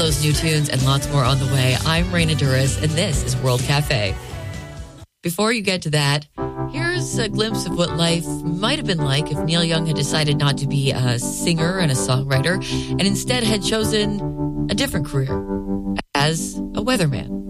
those new tunes and lots more on the way. I'm Raina Duras, and this is World Cafe. Before you get to that, here's a glimpse of what life might have been like if Neil Young had decided not to be a singer and a songwriter and instead had chosen a different career as a weatherman.